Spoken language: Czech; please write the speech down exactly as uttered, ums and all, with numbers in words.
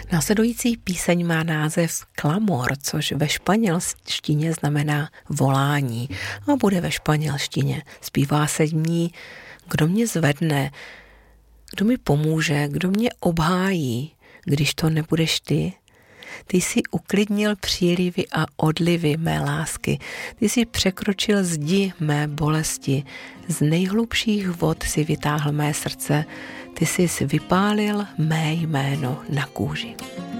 Následující píseň má název Clamor, což ve španělštině znamená volání a bude ve španělštině. Zpívá se v ní: kdo mě zvedne, kdo mi pomůže, kdo mě obhájí, když to nebudeš ty. Ty jsi uklidnil přílivy a odlivy mé lásky. Ty jsi překročil zdi mé bolesti. Z nejhlubších vod si vytáhl mé srdce. Ty jsi vypálil mé jméno na kůži.